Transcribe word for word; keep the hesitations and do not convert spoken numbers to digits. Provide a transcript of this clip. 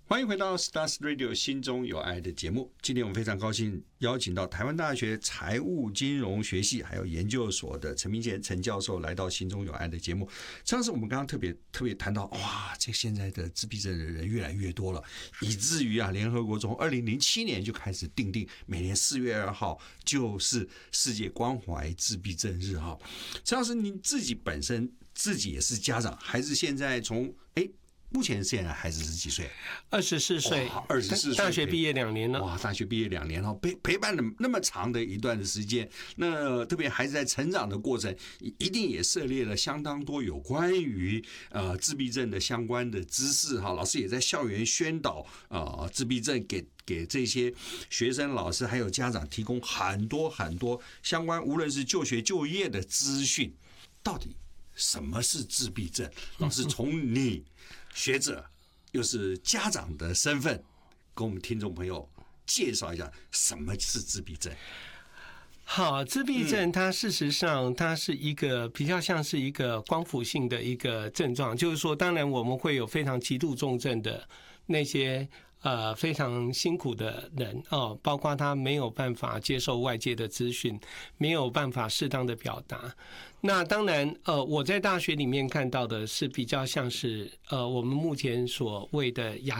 欢迎回到 Stars Radio 心中有爱的节目。今天我们非常高兴邀请到台湾大学财务金融学系还有研究所的陈明贤陈教授来到心中有爱的节目。上次我们刚刚特别特别谈到，哇，这现在的自闭症的人越来越多了，以至于啊，联合国从二零零七年就开始订定每年四月二号就是世界关怀自闭症日哈。陈老师，你自己本身自己也是家长，孩子现在从哎。目前现在孩子是几岁？ 二十四岁，二十四岁，大学毕业两年了。 哇，大学毕业两年了，陪陪伴了那么长的一段的时间，那特别孩子在成长的过程，一定也涉猎了相当多有关于呃自闭症的相关的知识哈。老师也在校园宣导啊、呃、自闭症给。给这些学生、老师还有家长提供很多很多相关，无论是就学、就业的资讯。到底什么是自闭症？老师，从你学者又是家长的身份，跟我们听众朋友介绍一下什么是自闭症。 好，自闭症它事实上它是一个比较像是一个光谱性的一个症状，就是说，当然我们会有非常极度重症的那些呃非常辛苦的人哦，包括他没有办法接受外界的资讯，没有办法适当的表达。那当然，呃，我在大学里面看到的是比较像是呃我们目前所谓的亚